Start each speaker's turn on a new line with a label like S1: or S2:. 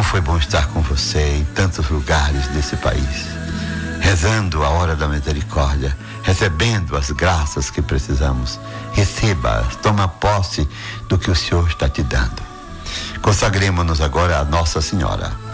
S1: foi bom estar com você em tantos lugares desse país, rezando a hora da misericórdia, recebendo as graças que precisamos. Receba, toma posse do que o Senhor está te dando. Consagremos-nos agora a Nossa Senhora.